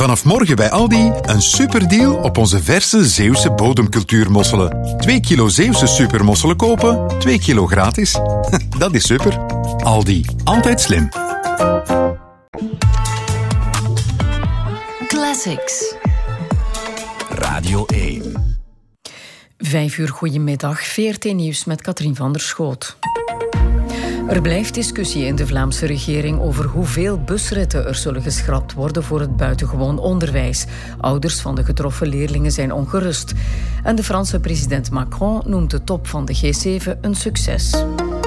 Vanaf morgen bij Aldi een superdeal op onze verse Zeeuwse bodemcultuurmosselen. 2 kilo Zeeuwse supermosselen kopen, 2 kilo gratis. Dat is super. Aldi, altijd slim. Classics. Radio 1. 5 uur, goedemiddag. VRT Nieuws met Katrien van der Schoot. Er blijft discussie in de Vlaamse regering over hoeveel busritten er zullen geschrapt worden voor het buitengewoon onderwijs. Ouders van de getroffen leerlingen zijn ongerust. En de Franse president Macron noemt de top van de G7 een succes.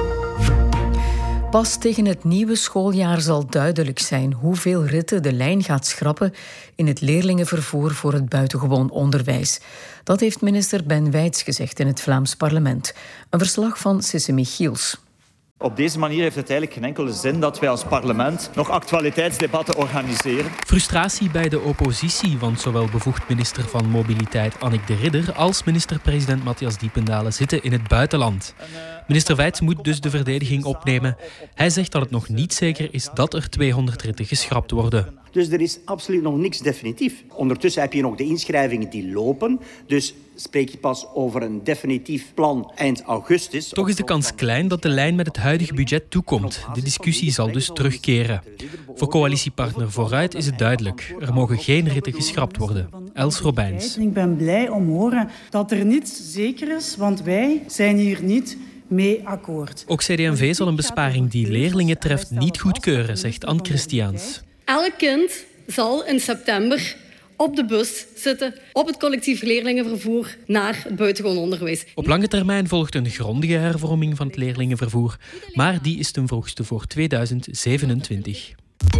Pas tegen het nieuwe schooljaar zal duidelijk zijn hoeveel ritten de lijn gaat schrappen in het leerlingenvervoer voor het buitengewoon onderwijs. Dat heeft minister Ben Wijts gezegd in het Vlaams parlement. Een verslag van Sisse Michiels. Op deze manier heeft het eigenlijk geen enkele zin dat wij als parlement nog actualiteitsdebatten organiseren. Frustratie bij de oppositie, want zowel bevoegd minister van Mobiliteit Annick de Ridder als minister-president Matthias Diependalen zitten in het buitenland. Minister Wijts moet dus de verdediging opnemen. Hij zegt dat het nog niet zeker is dat er 200 ritten geschrapt worden. Dus er is absoluut nog niks definitief. Ondertussen heb je nog de inschrijvingen die lopen. Dus spreek je pas over een definitief plan eind augustus. Toch is de kans klein dat de lijn met het huidige budget toekomt. De discussie zal dus terugkeren. Voor coalitiepartner Vooruit is het duidelijk. Er mogen geen ritten geschrapt worden. Els Robijns. Ik ben blij om te horen dat er niets zeker is, want wij zijn hier niet mee akkoord. Ook CD&V zal een besparing die leerlingen treft niet goedkeuren, zegt Anne Christiaans. Elk kind zal in september op de bus zitten op het collectief leerlingenvervoer naar het buitengewoon onderwijs. Op lange termijn volgt een grondige hervorming van het leerlingenvervoer, maar die is ten vroegste voor 2027.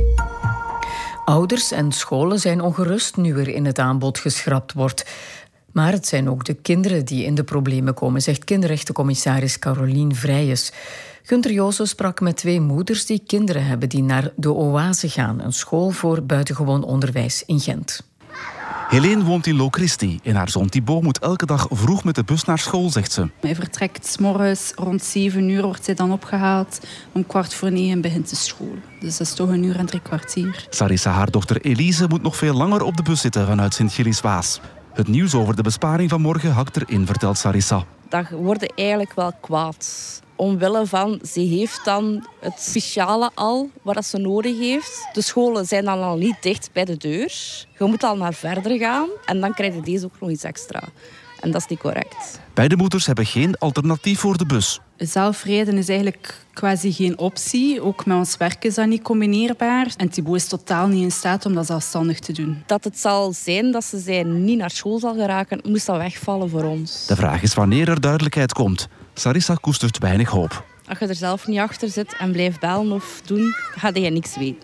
Ouders en scholen zijn ongerust nu er in het aanbod geschrapt wordt. Maar het zijn ook de kinderen die in de problemen komen, zegt kinderrechtencommissaris Carolien Vrijes. Gunther Joosen sprak met 2 moeders die kinderen hebben die naar de Oase gaan, een school voor buitengewoon onderwijs in Gent. Helene woont in Locristi en haar zoon Thibaut moet elke dag vroeg met de bus naar school, zegt ze. Hij vertrekt 's morgens rond 7 uur, wordt hij dan opgehaald. Om 8:15 begint de school. Dus dat is toch 1 uur en 3 kwartier. Sarissa, haar dochter Elise, moet nog veel langer op de bus zitten vanuit Sint-Gilles-Waas. Het nieuws over de besparing van morgen hakt erin, vertelt Sarissa. Dat wordt eigenlijk wel kwaad. Omwille van, ze heeft dan het speciale al, wat ze nodig heeft. De scholen zijn dan al niet dicht bij de deur. Je moet al naar verder gaan en dan krijg je deze ook nog iets extra. En dat is niet correct. Beide moeders hebben geen alternatief voor de bus. Zelfrijden is eigenlijk quasi geen optie. Ook met ons werk is dat niet combineerbaar. En Thibaut is totaal niet in staat om dat zelfstandig te doen. Dat het zal zijn dat ze niet naar school zal geraken, moest dat wegvallen voor ons. De vraag is wanneer er duidelijkheid komt. Sarissa koestert weinig hoop. Als je er zelf niet achter zit en blijft bellen of doen, dan ga je niks weten.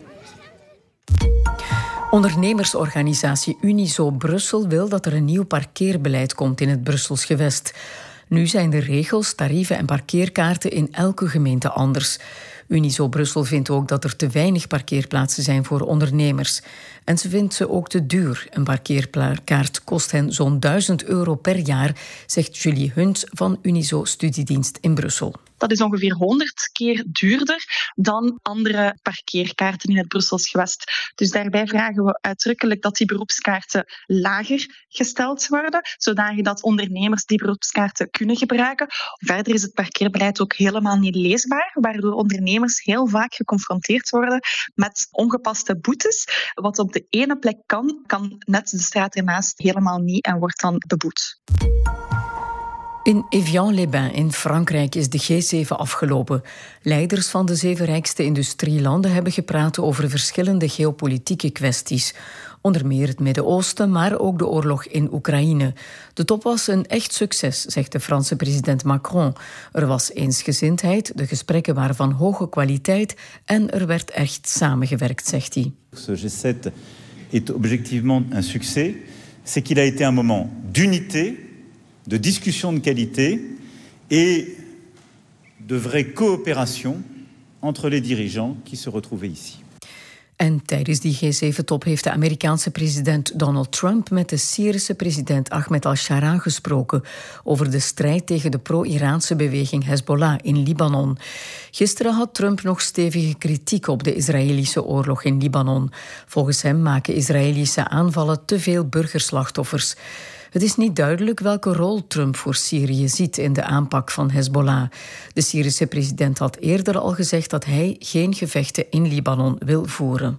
Ondernemersorganisatie Unizo Brussel wil dat er een nieuw parkeerbeleid komt in het Brussels gewest. Nu zijn de regels, tarieven en parkeerkaarten in elke gemeente anders. Unizo Brussel vindt ook dat er te weinig parkeerplaatsen zijn voor ondernemers. En ze vindt ze ook te duur. Een parkeerkaart kost hen zo'n €1000 per jaar, zegt Julie Hunt van Unizo Studiedienst in Brussel. Dat is ongeveer 100 keer duurder dan andere parkeerkaarten in het Brussels gewest. Dus daarbij vragen we uitdrukkelijk dat die beroepskaarten lager gesteld worden, zodat ondernemers die beroepskaarten kunnen gebruiken. Verder is het parkeerbeleid ook helemaal niet leesbaar, waardoor ondernemers heel vaak geconfronteerd worden met ongepaste boetes. Wat op de ene plek kan net de straat ernaast helemaal niet en wordt dan beboet. In Evian-les-Bains in Frankrijk is de G7 afgelopen. Leiders van de 7 rijkste industrielanden hebben gepraat over verschillende geopolitieke kwesties. Onder meer het Midden-Oosten, maar ook de oorlog in Oekraïne. De top was een echt succes, zegt de Franse president Macron. Er was eensgezindheid, de gesprekken waren van hoge kwaliteit en er werd echt samengewerkt, zegt hij. Ce G7 est objectivement un succès. C'est qu'il a été un moment d'unité, de discussion de qualité et de vraie coopération entre les dirigeants qui se retrouvaient ici. En tijdens die G7-top heeft de Amerikaanse president Donald Trump met de Syrische president Ahmed al-Shara gesproken over de strijd tegen de pro-Iraanse beweging Hezbollah in Libanon. Gisteren had Trump nog stevige kritiek op de Israëlische oorlog in Libanon. Volgens hem maken Israëlische aanvallen te veel burgerslachtoffers. Het is niet duidelijk welke rol Trump voor Syrië ziet in de aanpak van Hezbollah. De Syrische president had eerder al gezegd dat hij geen gevechten in Libanon wil voeren.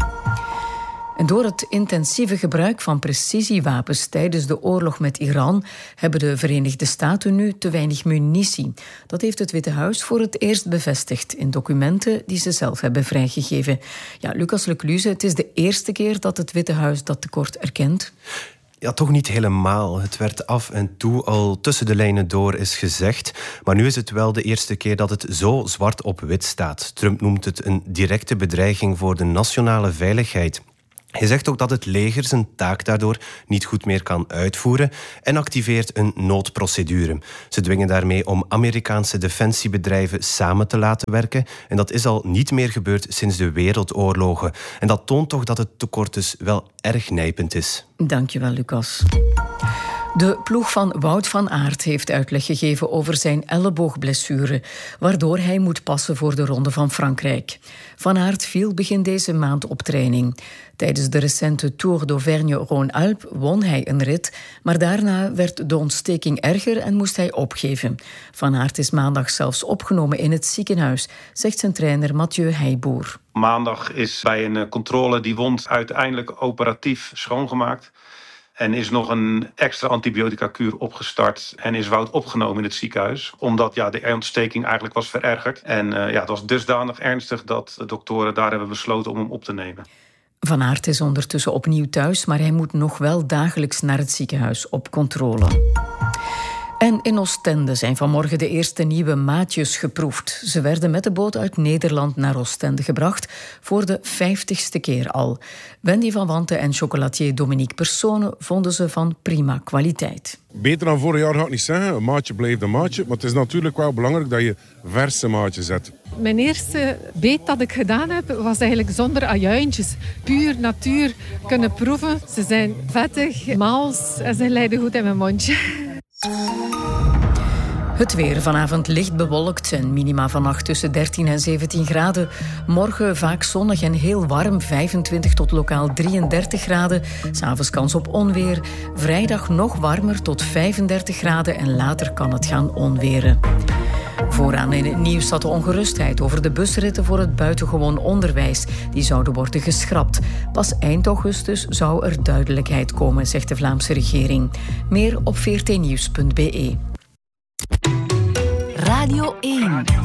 En door het intensieve gebruik van precisiewapens tijdens de oorlog met Iran hebben de Verenigde Staten nu te weinig munitie. Dat heeft het Witte Huis voor het eerst bevestigd in documenten die ze zelf hebben vrijgegeven. Ja, Lucas Lecluze, het is de eerste keer dat het Witte Huis dat tekort erkent. Ja, toch niet helemaal. Het werd af en toe al tussen de lijnen door is gezegd. Maar nu is het wel de eerste keer dat het zo zwart op wit staat. Trump noemt het een directe bedreiging voor de nationale veiligheid. Hij zegt ook dat het leger zijn taak daardoor niet goed meer kan uitvoeren en activeert een noodprocedure. Ze dwingen daarmee om Amerikaanse defensiebedrijven samen te laten werken. En dat is al niet meer gebeurd sinds de wereldoorlogen. En dat toont toch dat het tekort dus wel erg nijpend is. Dankjewel, Lucas. De ploeg van Wout van Aert heeft uitleg gegeven over zijn elleboogblessure, waardoor hij moet passen voor de Ronde van Frankrijk. Van Aert viel begin deze maand op training. Tijdens de recente Tour d'Auvergne-Rhône-Alpes won hij een rit, maar daarna werd de ontsteking erger en moest hij opgeven. Van Aert is maandag zelfs opgenomen in het ziekenhuis, zegt zijn trainer Mathieu Heijboer. Maandag is bij een controle die wond uiteindelijk operatief schoongemaakt. En is nog een extra antibiotica-kuur opgestart en is Wout opgenomen in het ziekenhuis. Omdat de ontsteking eigenlijk was verergerd. En het was dusdanig ernstig dat de doktoren daar hebben besloten om hem op te nemen. Van Aert is ondertussen opnieuw thuis, maar hij moet nog wel dagelijks naar het ziekenhuis op controle. En in Oostende zijn vanmorgen de eerste nieuwe maatjes geproefd. Ze werden met de boot uit Nederland naar Oostende gebracht voor de 50ste keer al. Wendy van Wanten en chocolatier Dominique Persone vonden ze van prima kwaliteit. Beter dan vorig jaar ga ik niet zeggen. Een maatje blijft een maatje. Maar het is natuurlijk wel belangrijk dat je verse maatjes zet. Mijn eerste beet dat ik gedaan heb was eigenlijk zonder ajuintjes. Puur natuur kunnen proeven. Ze zijn vettig, mals en ze glijden goed in mijn mondje. Het weer vanavond licht bewolkt en minima vannacht tussen 13 en 17 graden. Morgen vaak zonnig en heel warm, 25 tot lokaal 33 graden. 's Avonds kans op onweer. Vrijdag nog warmer tot 35 graden en later kan het gaan onweren. Vooraan in het nieuws zat de ongerustheid over de busritten voor het buitengewoon onderwijs. Die zouden worden geschrapt. Pas eind augustus zou er duidelijkheid komen, zegt de Vlaamse regering. Meer op vrtnieuws.be. Radio 1.